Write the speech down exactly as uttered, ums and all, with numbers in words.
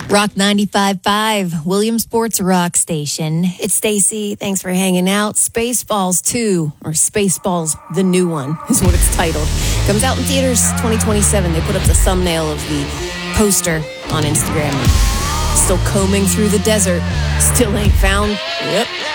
Rock ninety-five point five, Williamsport's rock station. It's Stacy. Thanks for hanging out. Spaceballs two, or Spaceballs the new one, is what it's titled. Comes out in theaters twenty twenty-seven. They put up the thumbnail of the poster on Instagram. Still combing through the desert. Still ain't found. Yep.